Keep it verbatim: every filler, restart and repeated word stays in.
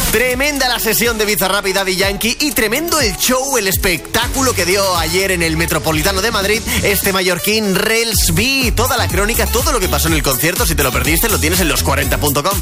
Tremenda la sesión de Bizarrap y Daddy Yankee y tremendo el show, el espectáculo que dio ayer en el Metropolitano de Madrid este mallorquín Rels B. Toda la crónica, todo lo que pasó en el concierto, si te lo perdiste, lo tienes en los cuarenta punto com.